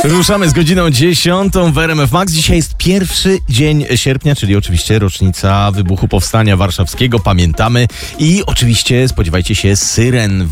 Ruszamy z godziną 10 w RMF Max. Dzisiaj jest 1 dzień sierpnia, czyli oczywiście rocznica wybuchu Powstania Warszawskiego. Pamiętamy i oczywiście spodziewajcie się syren